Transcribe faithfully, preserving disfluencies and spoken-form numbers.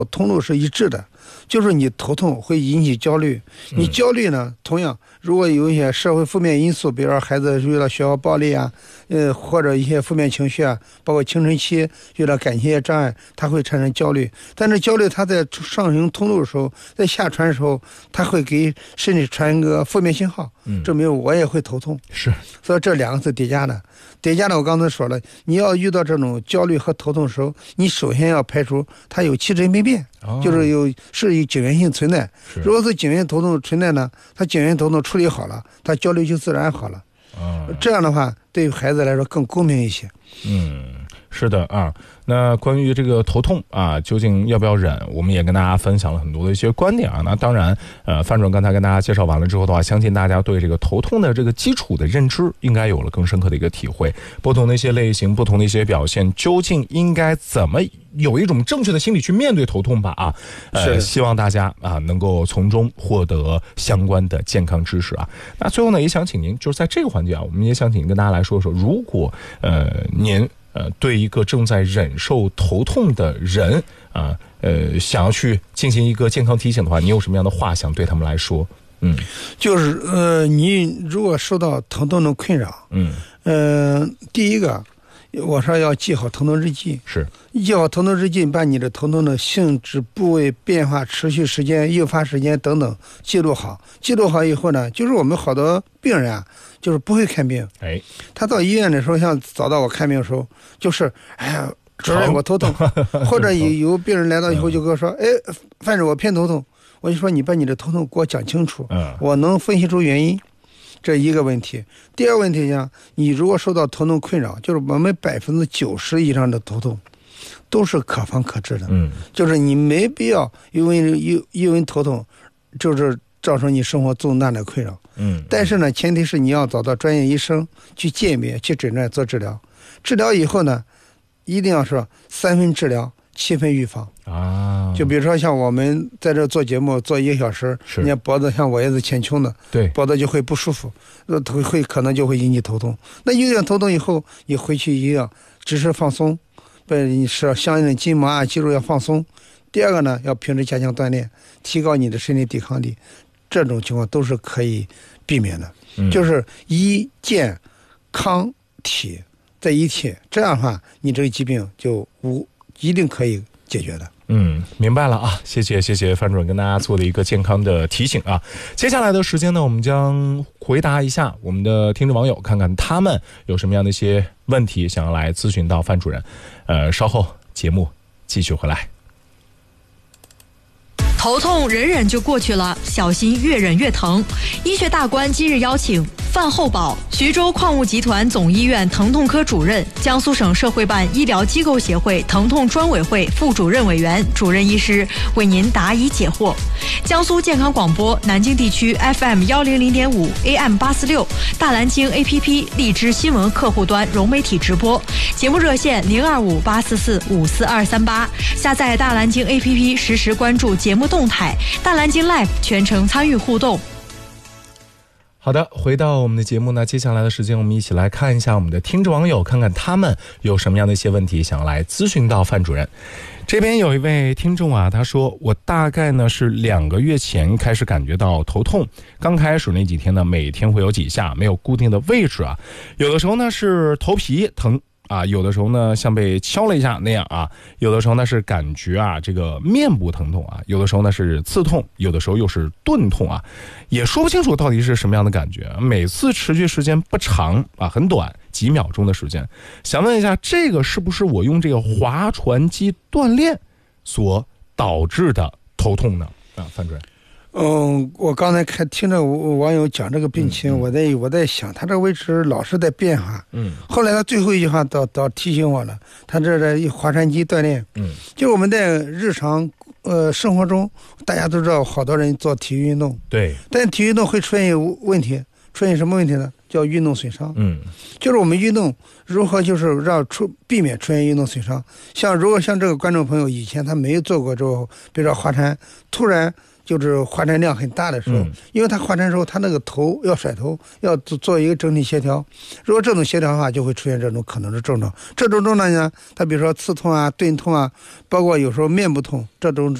通路是一致的，就是你头痛会引起焦虑，你焦虑呢，同样如果有一些社会负面因素，比如说孩子遇到学校暴力啊，呃或者一些负面情绪啊，包括青春期遇到感情障碍，它会产生焦虑。但是焦虑它在上行通路的时候，在下传的时候，它会给身体传一个负面信号，证明我也会头痛。 是， 所以这两个是叠加的。叠加的，我刚才说了，你要遇到这种焦虑和头痛的时候，你首先要排除它有气质没变，哦、就是有是有警员性存在。如果是警员头痛存在呢，它警员头痛处理好了，它焦虑就自然好了。哦、这样的话，对于孩子来说更公平一些。 嗯，是的啊。那关于这个头痛啊，究竟要不要忍，我们也跟大家分享了很多的一些观点啊。那当然，呃，范主任刚才跟大家介绍完了之后的话，相信大家对这个头痛的这个基础的认知，应该有了更深刻的一个体会。不同的一些类型，不同的一些表现，究竟应该怎么有一种正确的心理去面对头痛吧？啊，呃，希望大家啊能够从中获得相关的健康知识啊。那最后呢，也想请您就是在这个环节啊，我们也想请您跟大家来说说，如果呃您。呃，对一个正在忍受头痛的人啊，呃，想要去进行一个健康提醒的话，你有什么样的话想对他们来说？嗯， 就是呃，你如果受到疼痛的困扰，嗯，呃，第一个，我说要记好疼痛日记， 是记好疼痛日记，把你的疼痛的性质、部位、变化、持续时间、诱发时间等等记录好。记录好以后呢，就是我们好多病人啊。就是不会看病，哎，他到医院的时候，像早到我看病的时候，就是哎呀，主任我头痛，或者有有病人来到以后就跟我说，哎，范主任我偏头痛，我就说你把你的头痛给我讲清楚，嗯，我能分析出原因，这一个问题。第二个问题呢，你如果受到头痛困扰，就是我们百分之九十以上的头痛都是可防可治的，嗯，就是你没必要因为因因为头痛，就是造成你生活重大的困扰。嗯，但是呢，前提是你要找到专业医生去鉴别、去诊断、做治疗。治疗以后呢，一定要说三分治疗，七分预防啊。就比如说像我们在这做节目做一个小时，人家脖子像我也是欠穷的，对，脖子就会不舒服，会会可能就会引起头痛。那有点头痛以后，你回去一样只是放松，不是相应的筋膜啊、肌肉要放松。第二个呢，要平时加强锻炼，提高你的身体抵抗力。这种情况都是可以避免的，嗯、就是医健康体在一起，这样的话，你这个疾病就无一定可以解决的。 嗯，明白了啊，谢谢谢谢范主任跟大家做的一个健康的提醒啊。接下来的时间呢，我们将回答一下我们的听众网友，看看他们有什么样的一些问题想要来咨询到范主任。呃，稍后节目继续回来。 头痛忍忍就过去了，小心越忍越疼。医学大观今日邀请范厚宝，徐州矿物集团总医院疼痛科主任，江苏省社会办医疗机构协会疼痛专委会副主任委员、主任医师，为您答疑解惑。江苏健康广播南京地区 F M 一零零点五 A M 八四六，大蓝鲸 A P P 荔枝新闻客户端融媒体直播，节目热线零二五八四四五四二三八，下载大蓝鲸 A P P 实时关注节目动态，大蓝鲸 Live 全程参与互动。 好的，回到我们的节目呢，接下来的时间我们一起来看一下我们的听众网友，看看他们有什么样的一些问题想要来咨询到范主任。这边有一位听众啊，他说我大概呢是两个月前开始感觉到头痛，刚开始那几天呢每天会有几下，没有固定的位置啊，有的时候呢是头皮疼啊，有的时候呢像被敲了一下那样啊，有的时候呢是感觉啊这个面部疼痛啊，有的时候呢是刺痛，有的时候又是钝痛啊，也说不清楚到底是什么样的感觉，每次持续时间不长啊，很短，几秒钟的时间。想问一下，这个是不是我用这个划船机锻炼所导致的头痛呢？啊，范主任。 嗯，我刚才看听着网友讲这个病情，嗯嗯、我在我在想，他这个位置老是在变化。嗯。后来他最后一句话倒倒提醒我了，他这这划船机锻炼，嗯，就是我们在日常呃生活中，大家都知道，好多人做体育运动， 对， 但体育运动会出现问题，出现什么问题呢？叫运动损伤。嗯，就是我们运动如何就是让出避免出现运动损伤。像如果像这个观众朋友以前他没有做过之后，比如说划船，突然。 就是滑颤量很大的时候，嗯、因为他滑颤的时候，他那个头要甩头，要做做一个整体协调。如果这种协调的话，就会出现这种可能的症状。这种症状呢，他比如说刺痛啊、钝痛啊，包括有时候面部痛，这种